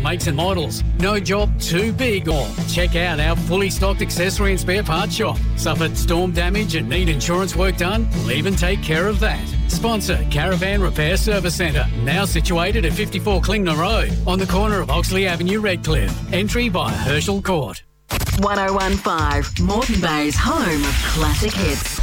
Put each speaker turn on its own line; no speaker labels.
makes and models. No job too big or check out our fully stocked accessory and spare parts shop. Suffered storm damage and need insurance work done? We'll even take care of that. Sponsor Caravan Repair Service Centre, now situated at 54 Klingner Road, on the corner of Oxley Avenue, Redcliffe. Entry by Herschel Court.
1015, Moreton Bay's home of classic hits.